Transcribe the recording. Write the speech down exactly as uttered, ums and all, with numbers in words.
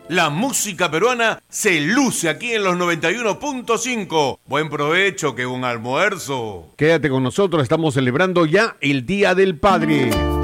La música peruana se luce aquí en los noventa y uno punto cinco. Buen provecho, que un almuerzo. Quédate con nosotros, estamos celebrando ya el Día del Padre.